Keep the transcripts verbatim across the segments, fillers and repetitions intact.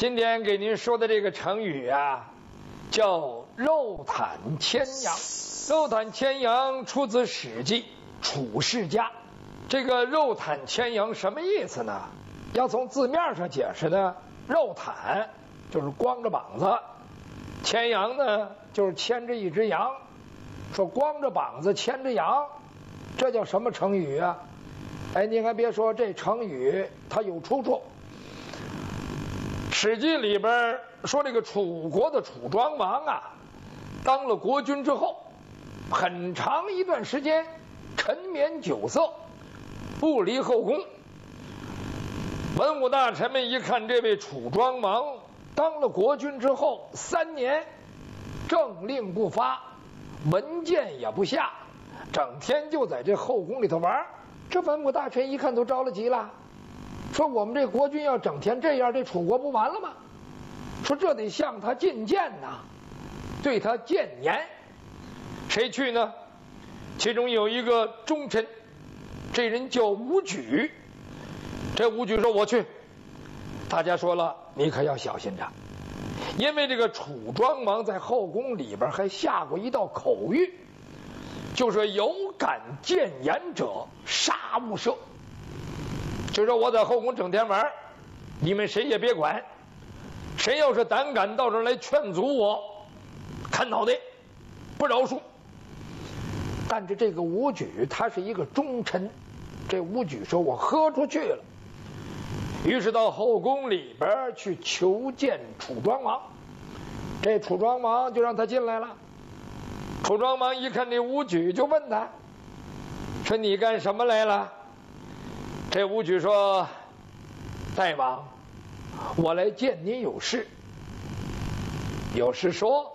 今天给您说的这个成语啊，叫肉袒牵羊。肉袒牵羊出自《史记·楚世家》。这个肉袒牵羊什么意思呢？要从字面上解释呢，肉袒就是光着膀子，牵羊呢就是牵着一只羊。说光着膀子牵着羊，这叫什么成语啊？哎，您还别说，这成语它有出处。《史记》里边说，这个楚国的楚庄王啊，当了国君之后，很长一段时间沉湎酒色，不离后宫。文武大臣们一看这位楚庄王当了国君之后三年，政令不发，文件也不下，整天就在这后宫里头玩。这文武大臣一看都着了急了，说我们这国君要整天这样，这楚国不完了吗？说这得向他进谏呐，对他谏言。谁去呢？其中有一个忠臣，这人叫武举。这武举说我去。大家说了，你可要小心着，因为这个楚庄王在后宫里边还下过一道口谕，就说有敢谏言者杀勿赦。就说我在后宫整天玩，你们谁也别管，谁要是胆敢到这儿来劝阻我，砍脑袋，不饶恕。但是这个武举他是一个忠臣，这武举说我豁出去了，于是到后宫里边去求见楚庄王。这楚庄王就让他进来了。楚庄王一看这武举，就问他说你干什么来了？这武举说，大王，我来见您有事。有事说。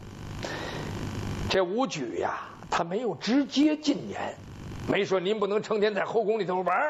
这武举呀，他没有直接进言，没说您不能成天在后宫里头玩，